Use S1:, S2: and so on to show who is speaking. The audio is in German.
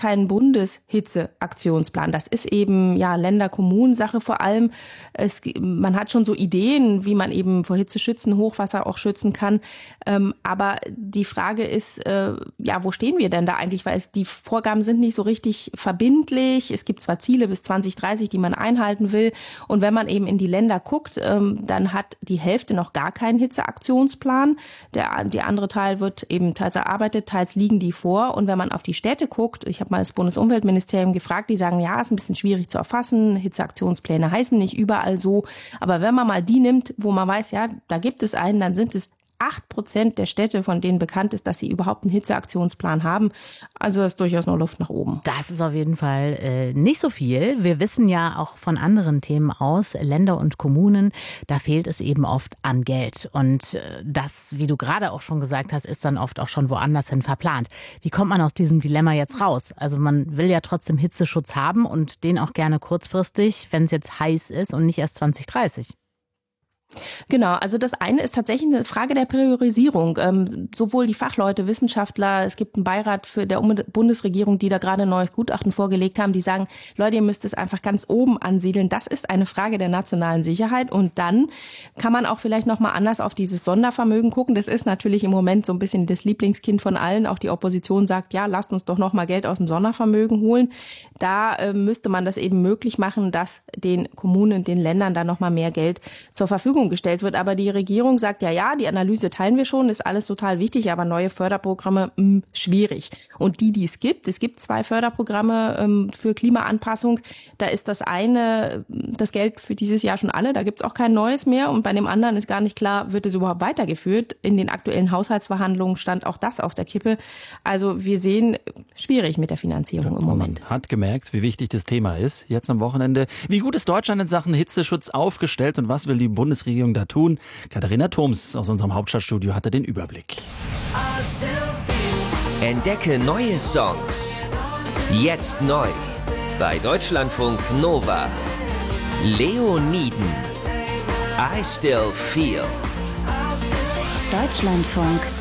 S1: keinen Bundeshitzeaktionsplan. Das ist eben Länder-Kommunen-Sache vor allem. Man hat schon so Ideen, wie man eben vor Hitze schützen, Hochwasser auch schützen kann. Aber die Frage ist, wo stehen wir denn da eigentlich? Weil die Vorgaben sind nicht so richtig verbindlich. Es gibt zwar Ziele bis 2030, die man einhalten will. Und wenn man eben in die Länder guckt, dann hat die Hälfte noch gar keinen Hitzeaktionsplan. Die andere Teil wird eben teils erarbeitet, teils liegen die vor. Und wenn man auf die Städte guckt, ich habe mal das Bundesumweltministerium gefragt, die sagen, ja, ist ein bisschen schwierig zu erfassen. Hitzeaktionspläne heißen nicht überall so. Aber wenn man mal die nimmt, wo man weiß, ja, da gibt es einen, dann sind es 8% der Städte, von denen bekannt ist, dass sie überhaupt einen Hitzeaktionsplan haben. Also da ist durchaus noch Luft nach oben.
S2: Das ist auf jeden Fall nicht so viel. Wir wissen ja auch von anderen Themen aus, Länder und Kommunen, da fehlt es eben oft an Geld. Und das, wie du gerade auch schon gesagt hast, ist dann oft auch schon woanders hin verplant. Wie kommt man aus diesem Dilemma jetzt raus? Also man will ja trotzdem Hitzeschutz haben und den auch gerne kurzfristig, wenn es jetzt heiß ist und nicht erst 2030.
S1: Genau, also das eine ist tatsächlich eine Frage der Priorisierung. Sowohl die Fachleute, Wissenschaftler, es gibt einen Beirat für der Bundesregierung, die da gerade ein neues Gutachten vorgelegt haben, die sagen, Leute, ihr müsst es einfach ganz oben ansiedeln. Das ist eine Frage der nationalen Sicherheit. Und dann kann man auch vielleicht nochmal anders auf dieses Sondervermögen gucken. Das ist natürlich im Moment so ein bisschen das Lieblingskind von allen. Auch die Opposition sagt, ja, lasst uns doch nochmal Geld aus dem Sondervermögen holen. Da müsste man das eben möglich machen, dass den Kommunen, den Ländern da nochmal mehr Geld zur Verfügung gestellt wird. Aber die Regierung sagt ja, die Analyse teilen wir schon, ist alles total wichtig, aber neue Förderprogramme, schwierig. Und die es gibt 2 Förderprogramme für Klimaanpassung. Da ist das eine, das Geld für dieses Jahr schon alle, da gibt es auch kein neues mehr. Und bei dem anderen ist gar nicht klar, wird es überhaupt weitergeführt. In den aktuellen Haushaltsverhandlungen stand auch das auf der Kippe. Also wir sehen, schwierig mit der Finanzierung im Moment.
S3: Man hat gemerkt, wie wichtig das Thema ist. Jetzt am Wochenende. Wie gut ist Deutschland in Sachen Hitzeschutz aufgestellt und was will die Bundesregierung da tun? Katharina Thoms aus unserem Hauptstadtstudio hatte den Überblick.
S4: Entdecke neue Songs. Jetzt neu. Bei Deutschlandfunk Nova. Leoniden. I Still Feel.
S5: Deutschlandfunk